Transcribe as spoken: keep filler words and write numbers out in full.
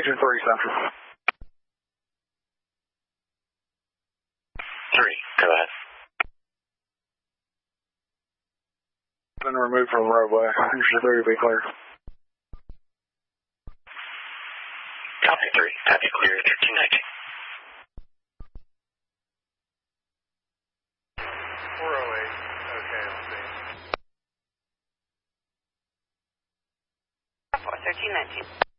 Agent three Central. three, go ahead. Been removed from the roadway. Agent three to be clear. Copy three, happy clear thirteen nineteen. four oh eight, okay, I'll see. thirteen nineteen.